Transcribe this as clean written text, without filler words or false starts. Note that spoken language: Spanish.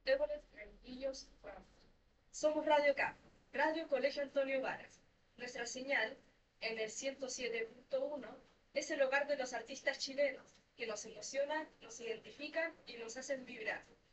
Everett Renquillos Ramos. Somos Radio K, Radio Colegio Antonio Varas. Nuestra señal, en el 107.1, es el hogar de los artistas chilenos, que nos emocionan, nos identifican y nos hacen vibrar.